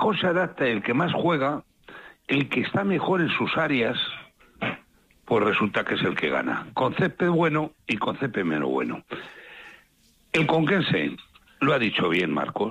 mejor se adapta, el que más juega, el que está mejor en sus áreas, pues resulta que es el que gana. Con césped bueno y con césped menos bueno. El Conquense, lo ha dicho bien Marcos,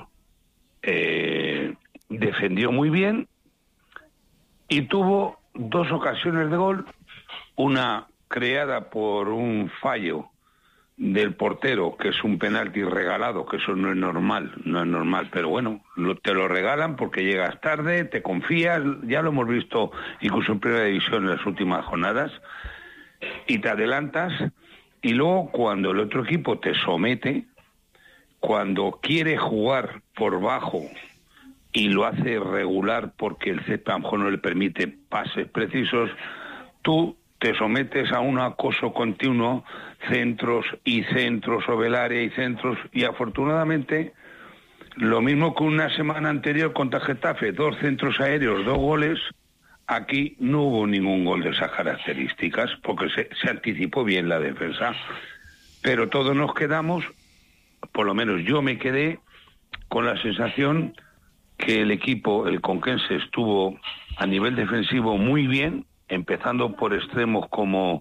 defendió muy bien y tuvo 2 ocasiones de gol, una creada por un fallo del portero, que es un penalti regalado, que eso no es normal, pero bueno, te lo regalan porque llegas tarde, te confías, ya lo hemos visto incluso en Primera División en las últimas jornadas, y te adelantas, y luego cuando el otro equipo te somete, cuando quiere jugar por bajo y lo hace regular porque el césped a lo mejor no le permite pases precisos, tú te sometes a un acoso continuo, centros sobre el área y centros, y afortunadamente, lo mismo que una semana anterior contra Getafe, 2 centros aéreos, 2 goles, aquí no hubo ningún gol de esas características, porque se anticipó bien la defensa, pero todos nos quedamos, por lo menos yo me quedé con la sensación que el equipo, el Conquense, estuvo a nivel defensivo muy bien, empezando por extremos como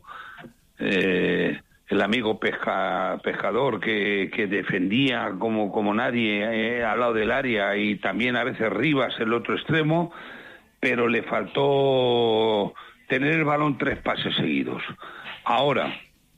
el amigo pescador que defendía como nadie al lado del área, y también a veces Rivas, el otro extremo, pero le faltó tener el balón 3 pases seguidos. Ahora,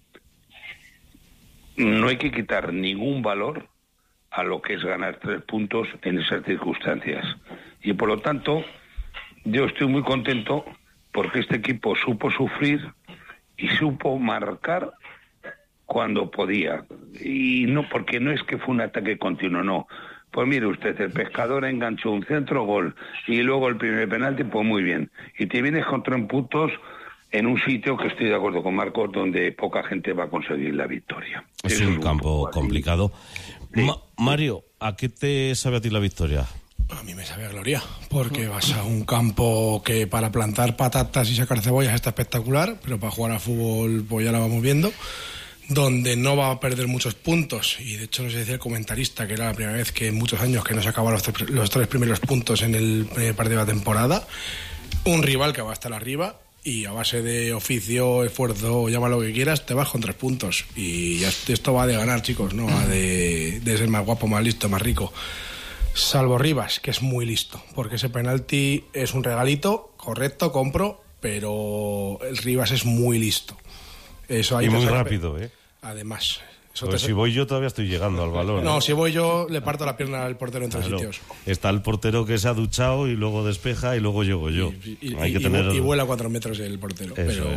no hay que quitar ningún valor a lo que es ganar 3 puntos en esas circunstancias, y por lo tanto yo estoy muy contento porque este equipo supo sufrir y supo marcar cuando podía. Y no, porque no es que fue un ataque continuo, no. Pues mire usted, el Pescador enganchó un centro, gol, y luego el primer penalti, pues muy bien. Y te vienes con 3 puntos en un sitio que estoy de acuerdo con Marcos, donde poca gente va a conseguir la victoria. Es un campo complicado. Sí. Mario, ¿a qué te sabe a ti la victoria? A mí me sabe a gloria, porque vas a un campo que para plantar patatas y sacar cebollas está espectacular, pero para jugar a fútbol pues ya la vamos viendo, donde no va a perder muchos puntos, y de hecho nos decía el comentarista que era la primera vez que en muchos años que no sacaba los 3 primeros puntos en el primer partido de la temporada, un rival que va a estar arriba, y a base de oficio, esfuerzo, llama lo que quieras, te vas con 3 puntos, y ya esto va de ganar, chicos, no va de ser más guapo, más listo, más rico. Salvo Rivas, que es muy listo, porque ese penalti es un regalito, correcto, compro, pero el Rivas es muy listo. Eso y muy rápido, Además. Pues si voy yo todavía estoy llegando al balón. No, si voy yo le parto la pierna al portero en 3 sitios. Está el portero que se ha duchado y luego despeja y luego llego yo. Y vuela 4 metros el portero.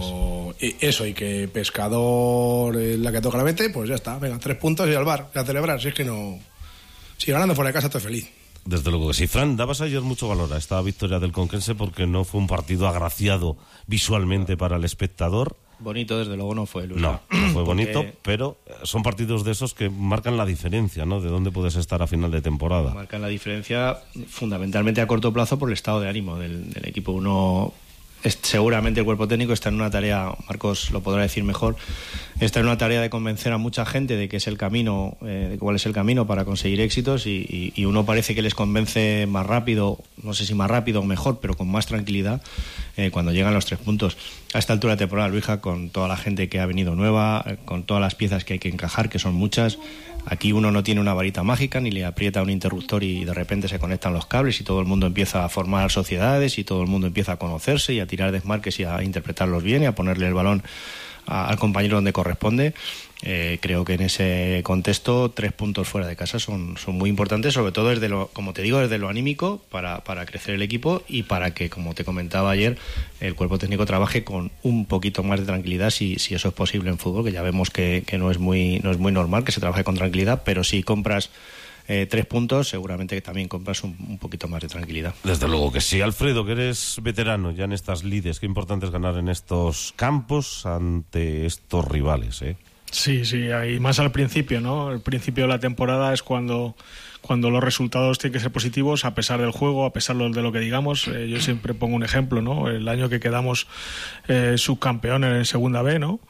Y que Pescador la que toca la mete, pues ya está. Venga, 3 puntos y al bar, a celebrar. Si es que no... Si ganando fuera de casa estoy feliz. Desde luego que sí. Fran, dabas ayer mucho valor a esta victoria del Conquense porque no fue un partido agraciado visualmente para el espectador. Bonito, desde luego, no fue, Luis. No fue bonito, pero son partidos de esos que marcan la diferencia, ¿no? De dónde puedes estar a final de temporada. Marcan la diferencia fundamentalmente a corto plazo por el estado de ánimo del equipo. Seguramente el cuerpo técnico está en una tarea, Marcos lo podrá decir mejor, está en una tarea de convencer a mucha gente de que es el camino, de cuál es el camino para conseguir éxitos, y uno parece que les convence más rápido, no sé si más rápido o mejor, pero con más tranquilidad cuando llegan los 3 puntos. A esta altura de temporada, Luija, con toda la gente que ha venido nueva, con todas las piezas que hay que encajar, que son muchas, aquí uno no tiene una varita mágica ni le aprieta un interruptor y de repente se conectan los cables y todo el mundo empieza a formar sociedades y todo el mundo empieza a conocerse y a tirar desmarques y a interpretarlos bien y a ponerle el balón al compañero donde corresponde. Creo que en ese contexto 3 puntos fuera de casa son muy importantes, sobre todo desde lo anímico, para crecer el equipo y para que, como te comentaba ayer, el cuerpo técnico trabaje con un poquito más de tranquilidad, si eso es posible en fútbol, que ya vemos que no es muy normal que se trabaje con tranquilidad, pero si compras 3 puntos, seguramente que también compras un poquito más de tranquilidad. Desde luego que sí. Alfredo, que eres veterano ya en estas lides, qué importante es ganar en estos campos ante estos rivales, ¿eh? Sí, y más al principio, ¿no? El principio de la temporada es cuando los resultados tienen que ser positivos, a pesar del juego, a pesar de lo que digamos. Yo siempre pongo un ejemplo, ¿no? El año que quedamos subcampeones en Segunda B, ¿no?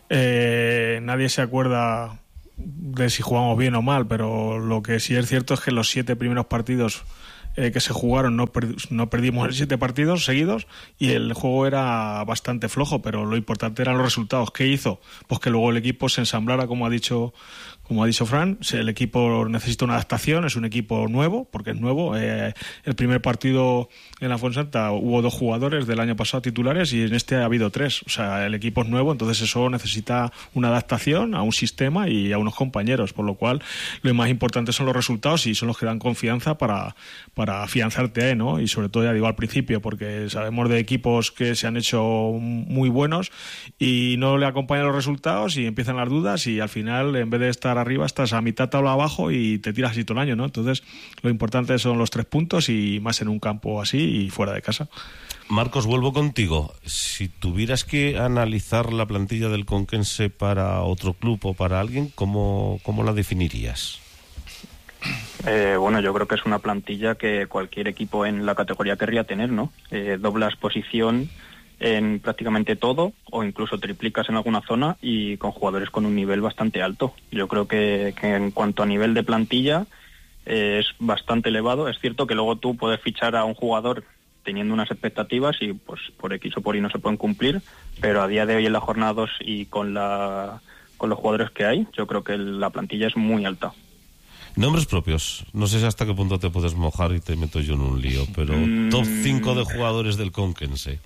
Nadie se acuerda de si jugamos bien o mal, pero lo que sí es cierto es que los 7 primeros partidos que se jugaron no perdimos en 7 partidos seguidos y el juego era bastante flojo, pero lo importante eran los resultados. ¿Qué hizo? Pues que luego el equipo se ensamblara, como ha dicho Fran. El equipo necesita una adaptación, es un equipo nuevo, porque es nuevo. El primer partido en la Fuensanta hubo 2 jugadores del año pasado titulares y en este ha habido 3. O sea, el equipo es nuevo, entonces eso necesita una adaptación a un sistema y a unos compañeros, por lo cual lo más importante son los resultados y son los que dan confianza para afianzarte ahí, ¿no? Y sobre todo, ya digo, al principio, porque sabemos de equipos que se han hecho muy buenos y no le acompañan los resultados y empiezan las dudas y al final, en vez de estar arriba, estás a mitad tabla abajo y te tiras así todo el año, ¿no? Entonces, lo importante son los 3 puntos y más en un campo así y fuera de casa. Marcos, vuelvo contigo. Si tuvieras que analizar la plantilla del Conquense para otro club o para alguien, ¿cómo la definirías? Bueno, yo creo que es una plantilla que cualquier equipo en la categoría querría tener, ¿no? Doblas posición en prácticamente todo o incluso triplicas en alguna zona y con jugadores con un nivel bastante alto. Yo creo que en cuanto a nivel de plantilla es bastante elevado. Es cierto que luego tú puedes fichar a un jugador teniendo unas expectativas y pues por X o por Y no se pueden cumplir, pero a día de hoy en la jornada 2 y con los jugadores que hay, yo creo que la plantilla es muy alta. Nombres propios. No sé hasta qué punto te puedes mojar y te meto yo en un lío, pero top 5 de jugadores del Conquense.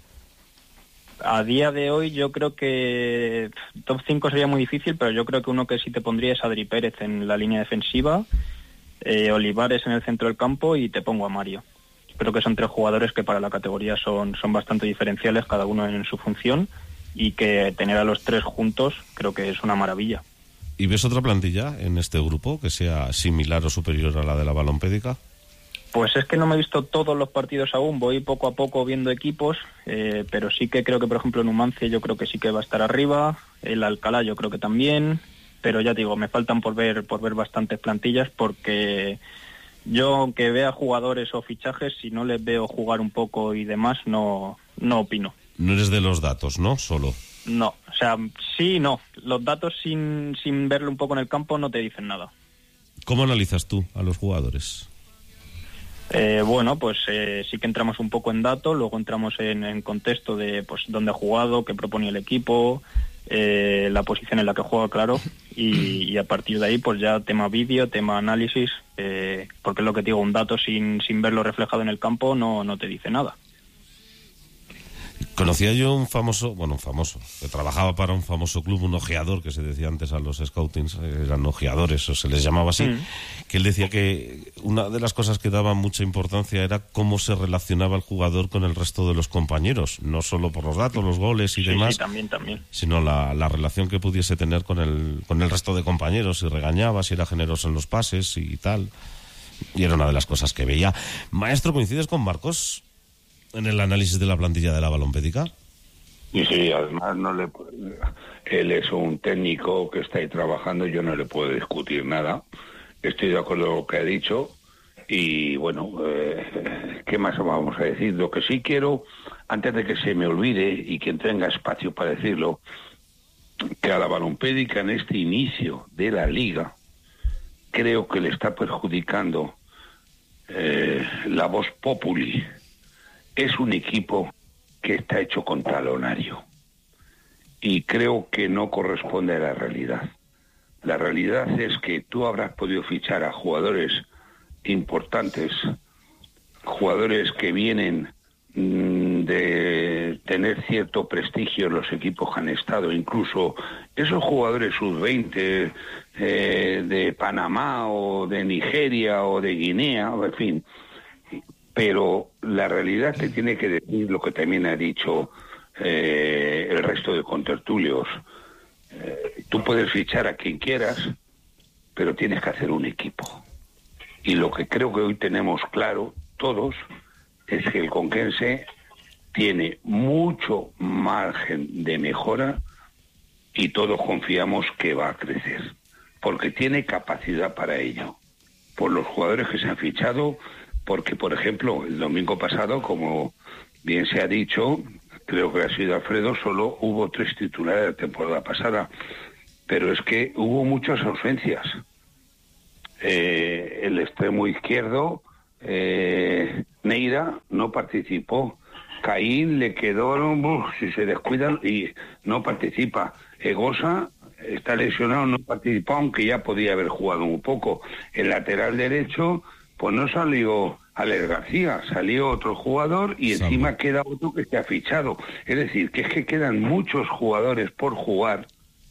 A día de hoy yo creo que top 5 sería muy difícil, pero yo creo que uno que sí te pondría es Adri Pérez en la línea defensiva, Olivares en el centro del campo y te pongo a Mario. Creo que son 3 jugadores que para la categoría son bastante diferenciales, cada uno en su función, y que tener a los 3 juntos creo que es una maravilla. ¿Y ves otra plantilla en este grupo que sea similar o superior a la de la Balompédica? Pues es que no me he visto todos los partidos aún, voy poco a poco viendo equipos, pero sí que creo que, por ejemplo, Numancia yo creo que sí que va a estar arriba, el Alcalá yo creo que también, pero ya digo, me faltan por ver bastantes plantillas porque yo, aunque vea jugadores o fichajes, si no les veo jugar un poco y demás, no opino. No eres de los datos, ¿no? Solo. No, o sea, sí y no. Los datos sin verlo un poco en el campo no te dicen nada. ¿Cómo analizas tú a los jugadores? Bueno, pues sí que entramos un poco en datos, luego entramos en contexto de pues dónde ha jugado, qué proponía el equipo, la posición en la que juega, claro, y a partir de ahí pues ya tema vídeo, tema análisis, porque es lo que te digo, un dato sin verlo reflejado en el campo no te dice nada. Conocía yo un famoso, que trabajaba para un famoso club, un ojeador, que se decía antes a los scoutings, eran ojeadores, o se les llamaba así, que él decía que una de las cosas que daba mucha importancia era cómo se relacionaba el jugador con el resto de los compañeros, no solo por los datos, los goles y demás, sí, también. Sino la relación que pudiese tener con el resto de compañeros, si regañaba, si era generoso en los pases y tal, y era una de las cosas que veía. Maestro, ¿coincides con Marcos en el análisis de la plantilla de la Balompédica? Y sí, además él es un técnico que está ahí trabajando, yo no le puedo discutir nada. Estoy de acuerdo con lo que ha dicho y bueno, ¿qué más vamos a decir? Lo que sí quiero, antes de que se me olvide y quien tenga espacio para decirlo, que a la Balompédica en este inicio de la liga creo que le está perjudicando la voz populi. Es un equipo que está hecho con talonario y creo que no corresponde a la realidad. La realidad es que tú habrás podido fichar a jugadores importantes, jugadores que vienen de tener cierto prestigio en los equipos que han estado, incluso esos jugadores sub-20 de Panamá o de Nigeria o de Guinea, en fin. Pero la realidad te tiene que decir lo que también ha dicho el resto de contertulios. Tú puedes fichar a quien quieras, pero tienes que hacer un equipo. Y lo que creo que hoy tenemos claro, todos, es que el Conquense tiene mucho margen de mejora y todos confiamos que va a crecer, porque tiene capacidad para ello. Por los jugadores que se han fichado, porque, por ejemplo, el domingo pasado, como bien se ha dicho, creo que ha sido Alfredo, solo hubo 3 titulares la temporada pasada, pero es que hubo muchas ausencias. El extremo izquierdo Neira no participó. Caín le quedó, si se descuidan, y no participa. Egosa está lesionado, no participó, aunque ya podía haber jugado un poco. El lateral derecho, pues no salió Alex García, salió otro jugador y encima queda otro que se ha fichado. Es decir, que es que quedan muchos jugadores por jugar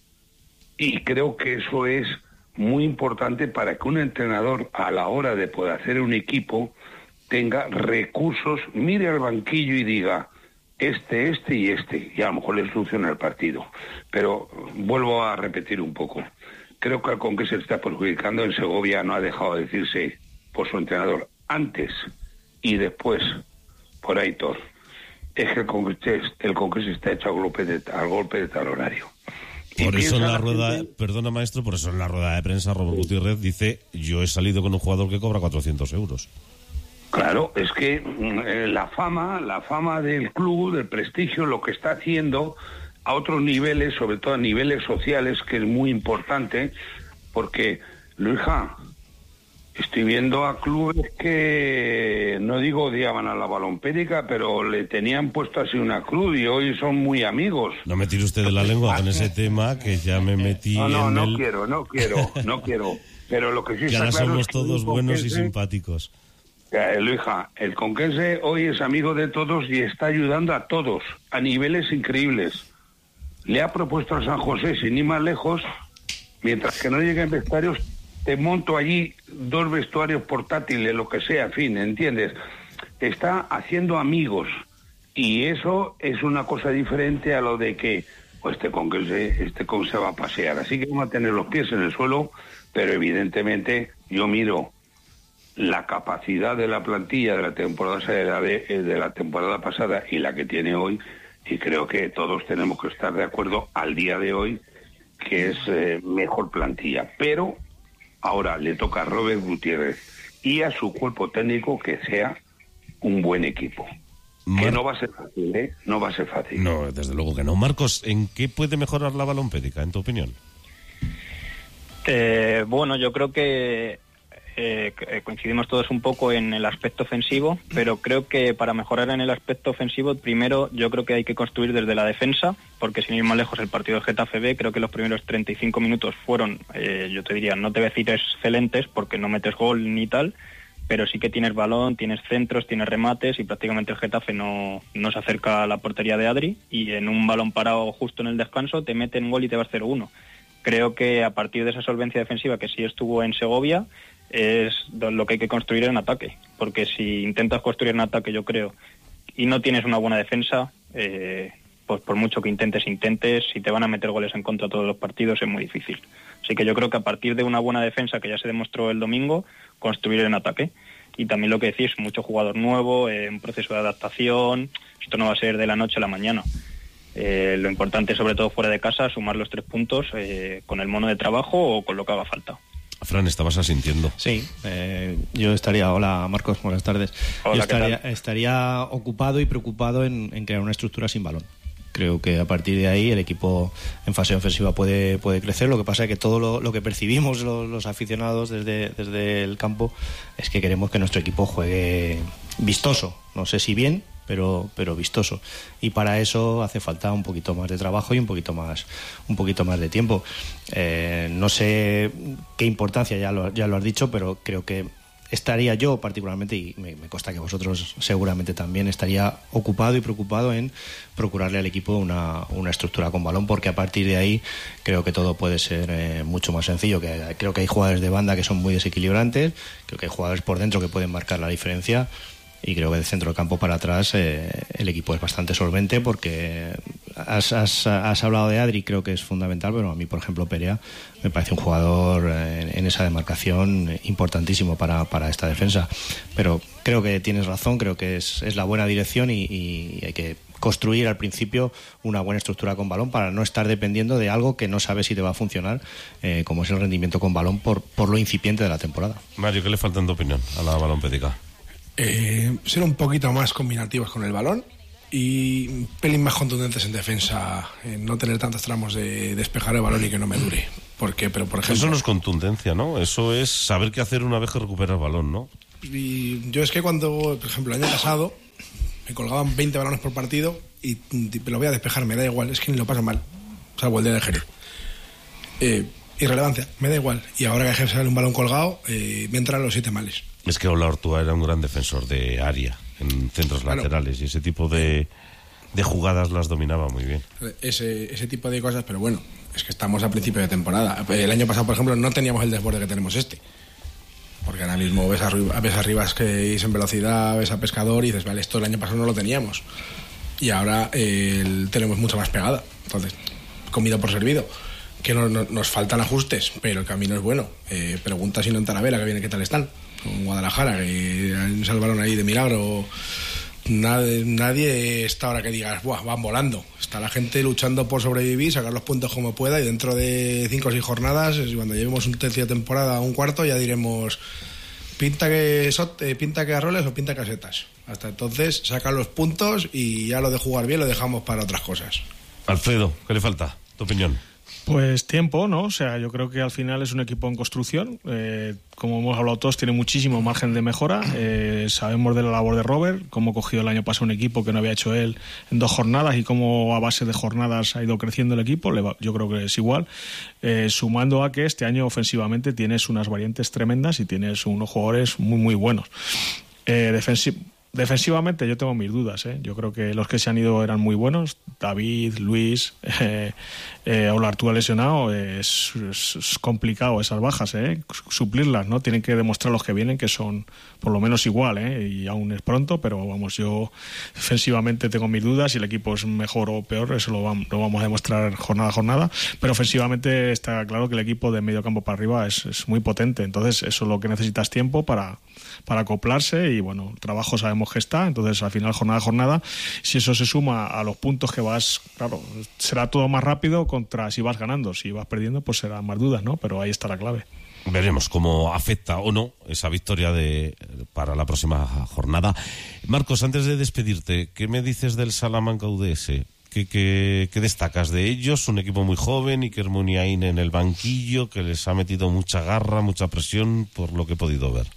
y creo que eso es muy importante para que un entrenador, a la hora de poder hacer un equipo, tenga recursos, mire al banquillo y diga este y a lo mejor le soluciona el partido. Pero vuelvo a repetir un poco. Creo que al Conquense se está perjudicando. En Segovia no ha dejado de decirse por su entrenador antes y después por Aitor. Es que el Conquense está hecho al golpe de talonario. Por eso en la rueda, perdona maestro, por eso en la rueda de prensa Robert Gutiérrez dice: yo he salido con un jugador que cobra 400 euros. Claro, es que la fama del club, del prestigio, lo que está haciendo a otros niveles, sobre todo a niveles sociales, que es muy importante, porque, Luisa, estoy viendo a clubes que, no digo odiaban a la balompédica, pero le tenían puesto así una cruz y hoy son muy amigos. No me tire usted de la lengua con ese tema, que ya me metí No quiero. Pero lo que sí que está ahora claro somos es que todos buenos y simpáticos. Luisa, el Conquense hoy es amigo de todos y está ayudando a todos a niveles increíbles. Le ha propuesto a San José, sin ir más lejos, mientras que no lleguen vestuarios, te monto allí 2 vestuarios portátiles, lo que sea, en fin, ¿entiendes? Está haciendo amigos y eso es una cosa diferente a lo de que pues este Conquense va a pasear. Así que vamos a tener los pies en el suelo, pero evidentemente yo miro la capacidad de la plantilla de la temporada pasada y la que tiene hoy, y creo que todos tenemos que estar de acuerdo al día de hoy que es mejor plantilla. Pero ahora le toca a Robert Gutiérrez y a su cuerpo técnico que sea un buen equipo. Que no va a ser fácil, ¿eh? No va a ser fácil. No, desde luego que no. Marcos, ¿en qué puede mejorar la balompédica, en tu opinión? Bueno, yo creo que coincidimos todos un poco en el aspecto ofensivo, pero creo que para mejorar en el aspecto ofensivo, primero yo creo que hay que construir desde la defensa, porque sin ir más lejos el partido del Getafe B, creo que los primeros 35 minutos fueron, yo te diría, no te voy a decir excelentes, porque no metes gol ni tal, pero sí que tienes balón, tienes centros, tienes remates y prácticamente el Getafe no se acerca a la portería de Adri y en un balón parado justo en el descanso te meten gol y te vas 0-1. Creo que a partir de esa solvencia defensiva que sí estuvo en Segovia, es lo que hay que construir en ataque, porque si intentas construir en ataque, yo creo, y no tienes una buena defensa, pues por mucho que intentes, si te van a meter goles en contra todos los partidos es muy difícil. Así que yo creo que a partir de una buena defensa, que ya se demostró el domingo, construir en ataque. Y también lo que decís, mucho jugador nuevo, un proceso de adaptación, esto no va a ser de la noche a la mañana. Lo importante, sobre todo fuera de casa, sumar los 3 puntos con el mono de trabajo o con lo que haga falta. Fran, estabas asintiendo. Sí, yo estaría... Hola, Marcos, buenas tardes. Hola, yo estaría ocupado y preocupado en crear una estructura sin balón. Creo que a partir de ahí el equipo en fase ofensiva puede crecer. Lo que pasa es que todo lo que percibimos los aficionados desde el campo es que queremos que nuestro equipo juegue vistoso. No sé si bien, pero vistoso. Y para eso hace falta un poquito más de trabajo y un poquito más de tiempo. No sé qué importancia, ya lo has dicho, pero creo que estaría yo particularmente, y me consta que vosotros seguramente también, estaría ocupado y preocupado en procurarle al equipo una estructura con balón, porque a partir de ahí creo que todo puede ser mucho más sencillo. Creo que hay jugadores de banda que son muy desequilibrantes, creo que hay jugadores por dentro que pueden marcar la diferencia, y creo que de centro del campo para atrás el equipo es bastante solvente, porque has hablado de Adri, creo que es fundamental, pero a mí, por ejemplo, Perea me parece un jugador en esa demarcación importantísimo para esta defensa. Pero creo que tienes razón, creo que es la buena dirección y hay que construir al principio una buena estructura con balón para no estar dependiendo de algo que no sabes si te va a funcionar, como es el rendimiento con balón por lo incipiente de la temporada. Mario, ¿qué le falta en tu opinión a la balompédica? Ser un poquito más combinativos con el balón y un pelín más contundentes en defensa, no tener tantos tramos de despejar el balón y que no me dure. Pero por ejemplo, eso no es contundencia, ¿no? Eso es saber qué hacer una vez que recupera el balón, ¿no? Y yo es que cuando, por ejemplo, el año pasado me colgaban 20 balones por partido y lo voy a despejar, me da igual, es que ni lo paso mal, salvo el día del Jerez. Irrelevancia, me da igual. Y ahora que sale un balón colgado, me entran los 7 males. Es que Olaortúa era un gran defensor de área en centros laterales y ese tipo de jugadas las dominaba muy bien. Ese tipo de cosas, pero bueno, es que estamos a principio de temporada. El año pasado, por ejemplo, no teníamos el desborde que tenemos porque ahora mismo ves a Rivas que es en velocidad, ves a Pescador y dices, vale, esto el año pasado no lo teníamos y ahora tenemos mucha más pegada. Entonces, comida por servido, que nos faltan ajustes, pero el camino es bueno. Pregunta si no en Talavera, que viene, qué tal están, en Guadalajara, que han salvaron ahí de milagro. Nadie está ahora que digas, buah, van volando. Está la gente luchando por sobrevivir, sacar los puntos como pueda, y dentro de 5 o 6 jornadas, cuando llevemos un tercio de temporada, un cuarto, ya diremos pinta que arroles o pinta que setas. Hasta entonces sacan los puntos y ya lo de jugar bien lo dejamos para otras cosas. Alfredo, ¿qué le falta? ¿Tu opinión? Pues tiempo, ¿no? O sea, yo creo que al final es un equipo en construcción. Como hemos hablado todos, tiene muchísimo margen de mejora. Sabemos de la labor de Robert, cómo cogió el año pasado un equipo que no había hecho él en 2 jornadas y cómo a base de jornadas ha ido creciendo el equipo. Yo creo que es igual. Sumando a que este año ofensivamente tienes unas variantes tremendas y tienes unos jugadores muy, muy buenos. Defensivamente yo tengo mis dudas, ¿eh? Yo creo que los que se han ido eran muy buenos. David, Luis, Olaortúa lesionado, es complicado esas bajas, suplirlas, ¿no? Tienen que demostrar los que vienen que son por lo menos igual, y aún es pronto, pero vamos, yo defensivamente tengo mis dudas. Si el equipo es mejor o peor, eso lo vamos a demostrar jornada a jornada, pero ofensivamente está claro que el equipo de medio campo para arriba es muy potente. Entonces eso es lo que necesitas, tiempo para acoplarse, y bueno, el trabajo sabemos que está. Entonces al final, jornada a jornada, si eso se suma a los puntos que vas, claro, será todo más rápido contra si vas ganando. Si vas perdiendo, pues serán más dudas, ¿no? Pero ahí está la clave. Veremos cómo afecta o no esa victoria para la próxima jornada. Marcos, antes de despedirte, ¿qué me dices del Salamanca UDS? ¿Qué destacas de ellos? Un equipo muy joven, Iker Muniain en el banquillo, que les ha metido mucha garra, mucha presión, por lo que he podido ver.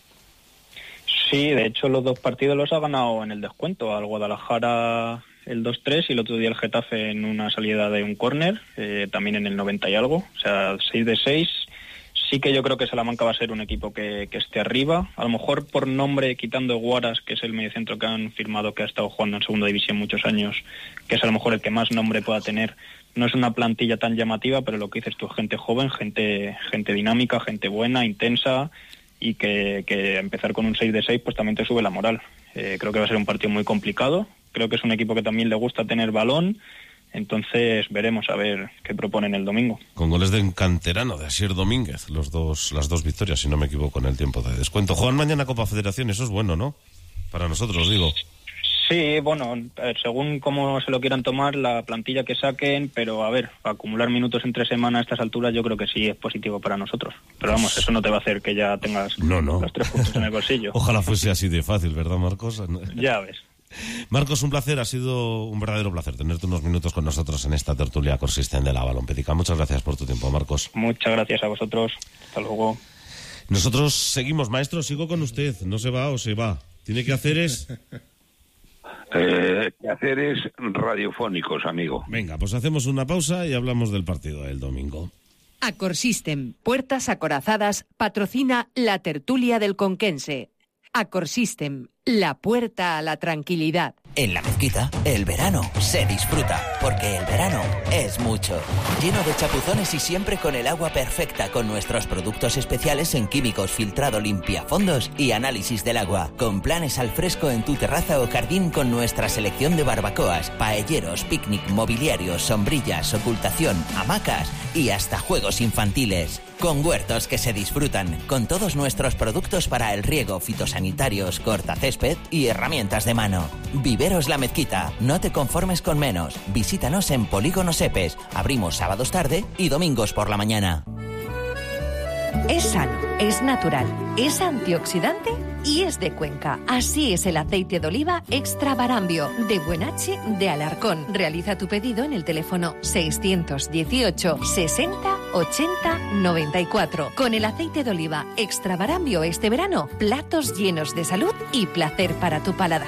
Sí, de hecho los 2 partidos los ha ganado en el descuento. Al Guadalajara el 2-3 y el otro día el Getafe en una salida de un córner, también en el 90 y algo. O sea, 6-6. Sí que yo creo que Salamanca va a ser un equipo que esté arriba. A lo mejor por nombre, quitando Guaras, que es el mediocentro que han firmado, que ha estado jugando en segunda división muchos años, que es a lo mejor el que más nombre pueda tener. No es una plantilla tan llamativa, pero lo que dices tú, gente joven, gente dinámica, gente buena, intensa, y que empezar con un 6-6 pues también te sube la moral. Creo que va a ser un partido muy complicado. Creo que es un equipo que también le gusta tener balón. Entonces veremos a ver qué proponen el domingo. Con goles de canterano, de Asier Domínguez, las dos victorias, si no me equivoco, en el tiempo de descuento. Juegan mañana Copa Federación, eso es bueno, ¿no? Para nosotros, digo. Sí, bueno, según cómo se lo quieran tomar, la plantilla que saquen, pero a ver, acumular minutos entre semana a estas alturas yo creo que sí es positivo para nosotros. Pero vamos, eso no te va a hacer que ya tengas los 3 puntos en el bolsillo. Ojalá fuese así de fácil, ¿verdad, Marcos? Ya ves. Marcos, un placer, ha sido un verdadero placer tenerte unos minutos con nosotros en esta tertulia consistente de la Balompédica. Muchas gracias por tu tiempo, Marcos. Muchas gracias a vosotros. Hasta luego. Nosotros seguimos, maestro, sigo con usted. ¿No se va o se va? Tiene que hacer quehaceres radiofónicos, amigo. Venga, pues hacemos una pausa y hablamos del partido del domingo. Acorsystem, puertas acorazadas, patrocina la tertulia del Conquense. Acorsystem, la puerta a la tranquilidad. En La Mezquita, el verano se disfruta, porque el verano es mucho. Lleno de chapuzones y siempre con el agua perfecta, con nuestros productos especiales en químicos, filtrado, limpiafondos y análisis del agua. Con planes al fresco en tu terraza o jardín, con nuestra selección de barbacoas, paelleros, picnic, mobiliarios, sombrillas, ocultación, hamacas y hasta juegos infantiles. Con huertos que se disfrutan, con todos nuestros productos para el riego, fitosanitarios, cortacésped y herramientas de mano. Viveros La Mezquita, no te conformes con menos. Visítanos en Polígono Sepes. Abrimos sábados tarde y domingos por la mañana. Es sano, es natural, es antioxidante y es de Cuenca. Así es el aceite de oliva Extra Barambio, de Buenache, de Alarcón. Realiza tu pedido en el teléfono 618 60 80 94. Con el aceite de oliva Extra Barambio este verano, platos llenos de salud y placer para tu paladar.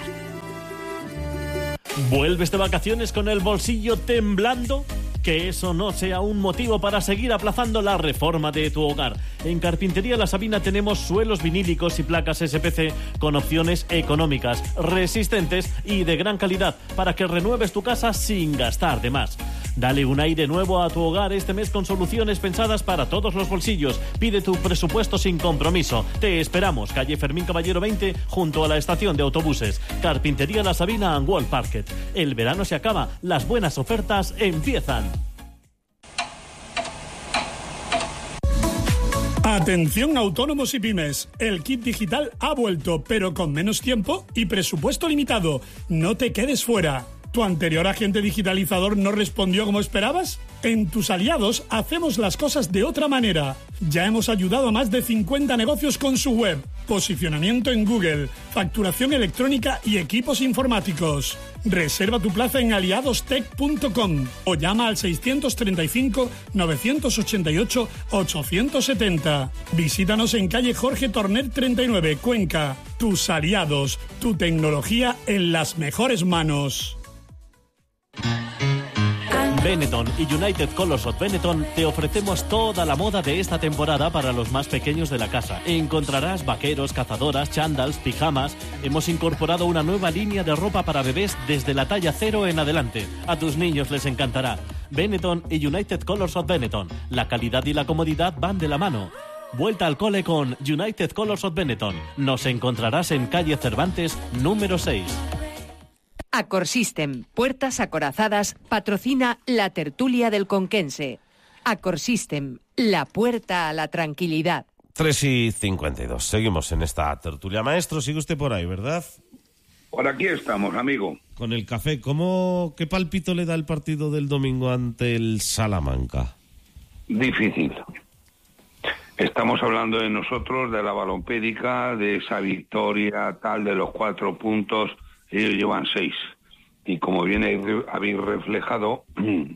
¿Vuelves de vacaciones con el bolsillo temblando? Que eso no sea un motivo para seguir aplazando la reforma de tu hogar. En Carpintería La Sabina tenemos suelos vinílicos y placas SPC con opciones económicas, resistentes y de gran calidad para que renueves tu casa sin gastar de más. Dale un aire nuevo a tu hogar este mes con soluciones pensadas para todos los bolsillos. Pide tu presupuesto sin compromiso. Te esperamos, calle Fermín Caballero 20, junto a la estación de autobuses. Carpintería La Sabina and Wall Parket. El verano se acaba, las buenas ofertas empiezan. Atención autónomos y pymes, el kit digital ha vuelto, pero con menos tiempo y presupuesto limitado. No te quedes fuera. ¿Tu anterior agente digitalizador no respondió como esperabas? En Tus Aliados hacemos las cosas de otra manera. Ya hemos ayudado a más de 50 negocios con su web, posicionamiento en Google, facturación electrónica y equipos informáticos. Reserva tu plaza en aliadostech.com o llama al 635 988 870. Visítanos en calle Jorge Torner 39, Cuenca. Tus Aliados, tu tecnología en las mejores manos. Benetton y United Colors of Benetton te ofrecemos toda la moda de esta temporada para los más pequeños de la casa. Encontrarás vaqueros, cazadoras, chándals, pijamas. Hemos incorporado una nueva línea de ropa para bebés desde la talla 0 en adelante. A tus niños les encantará. Benetton y United Colors of Benetton. La calidad y la comodidad van de la mano. Vuelta al cole con United Colors of Benetton. Nos encontrarás en calle Cervantes, número 6. Acorsystem, puertas acorazadas, patrocina la tertulia del Conquense. Acorsystem, la puerta a la tranquilidad. 3:52. Seguimos en esta tertulia. Maestro, sigue usted por ahí, ¿verdad? Por aquí estamos, amigo. Con el café. ¿Qué pálpito le da el partido del domingo ante el Salamanca? Difícil. Estamos hablando de nosotros, de la balompédica, de esa victoria tal, de los 4 puntos. Ellos llevan 6. Y como bien habéis reflejado,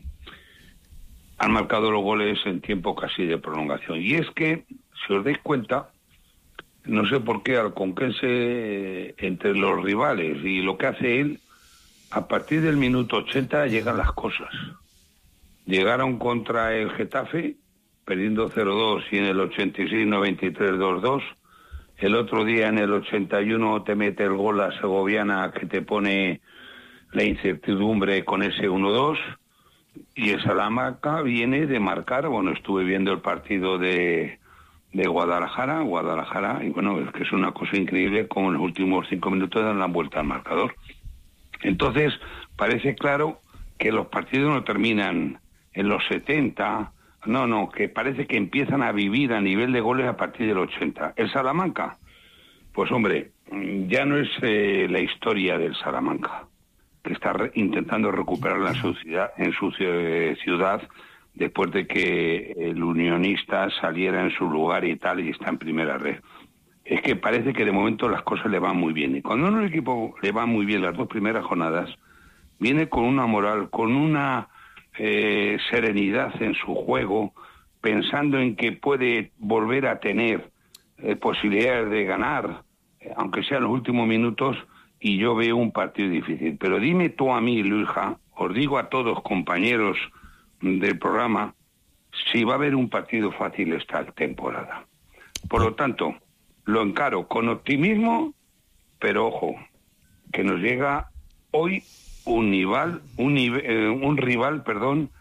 han marcado los goles en tiempo casi de prolongación. Y es que, si os dais cuenta, no sé por qué al Conquense, entre los rivales y lo que hace él, a partir del minuto 80 llegan las cosas. Llegaron contra el Getafe, perdiendo 0-2, y en el 86-93 2-2. El otro día en el 81 te mete el gol la segoviana que te pone la incertidumbre con ese 1-2. Y el Salamanca viene de marcar, bueno, estuve viendo el partido de Guadalajara, y bueno, es que es una cosa increíble como en los últimos 5 minutos dan la vuelta al marcador. Entonces, parece claro que los partidos no terminan en los 70, no, que parece que empiezan a vivir a nivel de goles a partir del 80. ¿El Salamanca? Pues hombre, ya no es la historia del Salamanca, que está intentando recuperar en su ciudad después de que el Unionista saliera en su lugar y tal, y está en primera red. Es que parece que de momento las cosas le van muy bien. Y cuando a un equipo le va muy bien las 2 primeras jornadas, viene con una moral, con una serenidad en su juego, pensando en que puede volver a tener posibilidades de ganar, aunque sea en los últimos minutos, y yo veo un partido difícil. Pero dime tú a mí, Luisja, os digo a todos, compañeros del programa, si va a haber un partido fácil esta temporada. Por lo tanto, lo encaro con optimismo, pero ojo, que nos llega hoy un rival,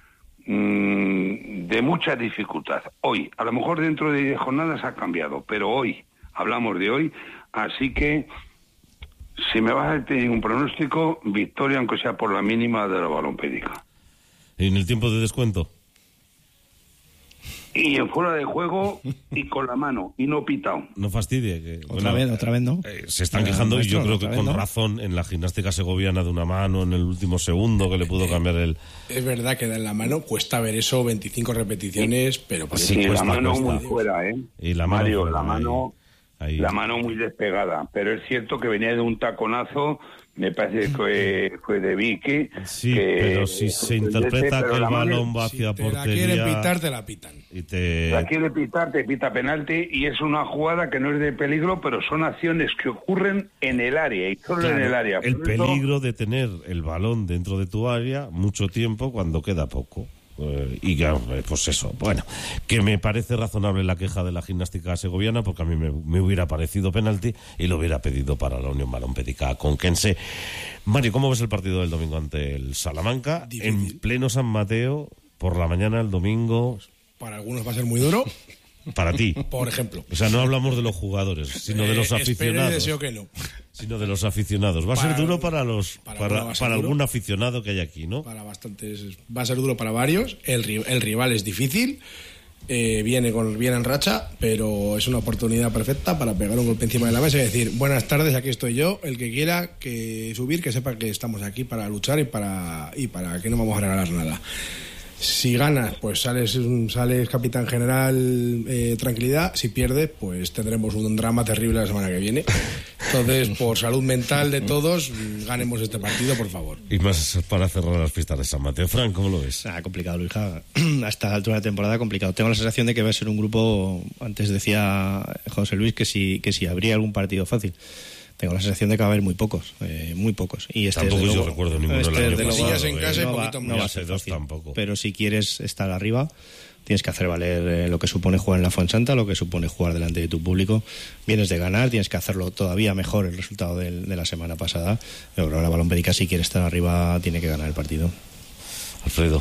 de mucha dificultad. Hoy, a lo mejor dentro de jornadas ha cambiado, pero hoy, hablamos de hoy, así que si me vas a pedir un pronóstico, victoria aunque sea por la mínima de la balompédica. ¿En el tiempo de descuento? Y en fuera de juego y con la mano, y no pitado. No fastidie. Que, otra vez, ¿no? Se están quejando, y yo creo que con razón, en la gimnástica segoviana de una mano en el último segundo que le pudo cambiar el... Es verdad que da en la mano, cuesta ver eso, 25 repeticiones, pero... Sí, cuesta, la mano cuesta. Muy fuera, ¿eh? Y la mano Mario, fuera, la mano muy despegada. Pero es cierto que venía de un taconazo me parece que fue de Vicky. Sí, pero si se interpreta que el balón va hacia portería... Si te la quieren pitar, te la pitan. La quiere pitar, te pita penalti, y es una jugada que no es de peligro, pero son acciones que ocurren en el área, y solo en el área. El peligro de tener el balón dentro de tu área mucho tiempo cuando queda poco. Y ya, pues eso, bueno, que me parece razonable la queja de la gimnástica segoviana, porque a mí me hubiera parecido penalti y lo hubiera pedido para la Unión Balompédica Conquense. Mario, ¿cómo ves el partido del domingo ante el Salamanca? Difícil. En pleno San Mateo, por la mañana el domingo. Para algunos va a ser muy duro. Para ti. Por ejemplo. O sea, no hablamos de los jugadores, sino de los aficionados. Deseo que no. Sino de los aficionados. Va a ser duro para algún aficionado que hay aquí, ¿no? Para bastantes. Va a ser duro para varios. El rival es difícil. Viene en racha, pero es una oportunidad perfecta para pegar un golpe encima de la mesa y decir: buenas tardes, aquí estoy yo. El que quiera que subir, que sepa que estamos aquí para luchar y para que no vamos a regalar nada. Si ganas, pues sales capitán general, tranquilidad. Si pierdes, pues tendremos un drama terrible la semana que viene. Entonces, por salud mental de todos, ganemos este partido, por favor. Y más para cerrar las fiestas de San Mateo. Fran, ¿cómo lo ves? Complicado, Luija. Hasta la altura de la temporada, complicado. Tengo la sensación de que va a ser un grupo. Antes decía José Luis que si habría algún partido fácil. Tengo la sensación de que va a haber muy pocos. Y tampoco yo recuerdo ninguno del año pasado. En casa no va a ser fácil. Tampoco. Pero si quieres estar arriba, tienes que hacer valer lo que supone jugar en la Fuensanta, lo que supone jugar delante de tu público. Vienes de ganar, tienes que hacerlo todavía mejor el resultado de la semana pasada. Pero ahora la Balompédica, si quiere estar arriba, tiene que ganar el partido. Alfredo.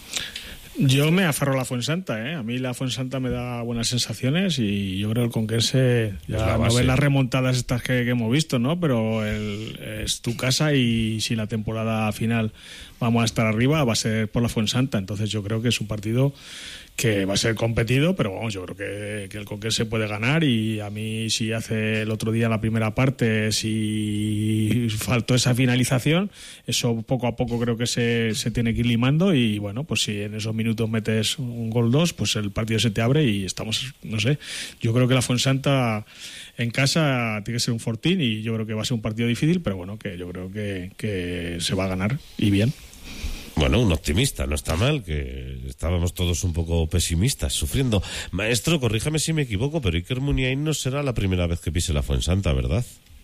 Yo me aferro a la Fuensanta, A mí la Fuensanta me da buenas sensaciones y yo creo que el Conquense ya no ve las remontadas estas que hemos visto, ¿no? Pero es tu casa y si la temporada final vamos a estar arriba va a ser por la Fuensanta. Entonces yo creo que es un partido que va a ser competido, pero vamos, yo creo que el Conquense puede ganar. Y a mí, si hace el otro día la primera parte, si faltó esa finalización, eso poco a poco creo que se tiene que ir limando. Y bueno, pues si en esos minutos metes un gol 2, pues el partido se te abre y estamos, no sé, yo creo que la Fuensanta en casa tiene que ser un fortín y yo creo que va a ser un partido difícil, pero bueno, que yo creo que se va a ganar y bien. Bueno, un optimista, no está mal, que estábamos todos un poco pesimistas, sufriendo. Maestro, corríjame si me equivoco, pero Iker Muniain no será la primera vez que pise la Fuensanta, ¿verdad?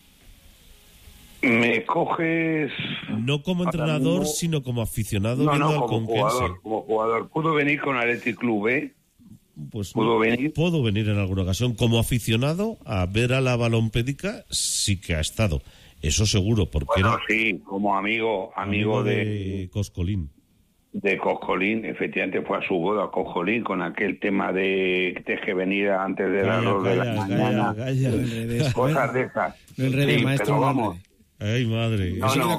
Me coges... No como entrenador, sino como aficionado viendo al Conquense. Como jugador. ¿Pudo venir con Athletic Club, Pues puedo venir en alguna ocasión. Como aficionado a ver a la Balompédica, sí que ha estado. Eso seguro, porque sí, como amigo de Coscolín. De Coscolín, efectivamente fue a su boda a Coscolín con aquel tema de que venía antes de las 2 de la mañana. Cosas de esas. No enredes, sí, maestro. Pero vamos. Ay, madre.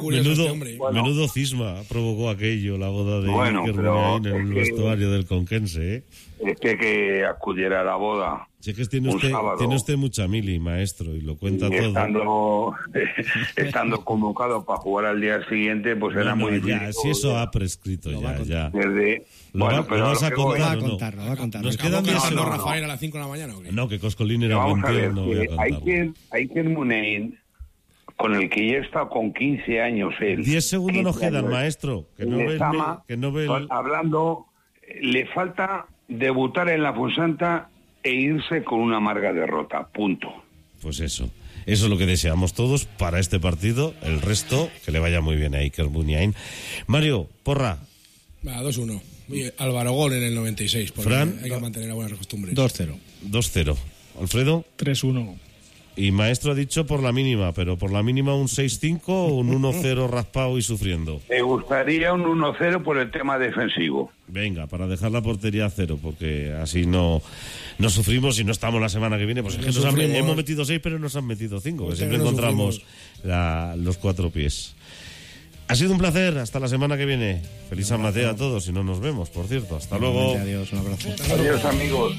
Menudo cisma provocó aquello, la boda de Iker Muniain en el vestuario del Conquense, Es que acudiera a la boda. Sí, que tiene usted mucha mili, maestro, y lo cuenta todo. Estando convocado para jugar al día siguiente, pues era muy difícil. Si eso ha prescrito ya. ¿Lo vas a contar o no? Lo va a contar. ¿Nos quedan 10 años Rafael a las 5 de la mañana o qué? No, que Coscolín era buen tío, no voy a contarlo. Hay que Muniain, con el que ya he estado con 15 años él. 10 segundos nos quedan, maestro. Que no ve hablando, le falta debutar en la Fuensanta e irse con una amarga derrota, punto. Pues eso es lo que deseamos todos para este partido. El resto, que le vaya muy bien a Iker Muniain. Mario, porra. 2-1. Álvaro gol en el 96. Fran, hay que mantener las buenas costumbres. 2-0. Alfredo. 3-1. Y maestro ha dicho por la mínima, pero por la mínima un 6-5 o un 1-0 raspado y sufriendo. Me gustaría un 1-0 por el tema defensivo. Venga, para dejar la portería a 0, porque así no sufrimos y no estamos la semana que viene. Pues es que hemos metido 6, pero nos han metido 5, que siempre encontramos los 4 pies. Ha sido un placer, hasta la semana que viene. Feliz San Mateo a todos, y no nos vemos, por cierto. Hasta luego. Adiós, un abrazo. Adiós, amigos.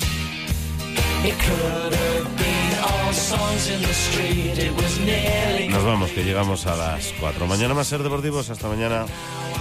Nos vamos, que llegamos a las 4. Mañana más Ser Deportivos. Hasta mañana.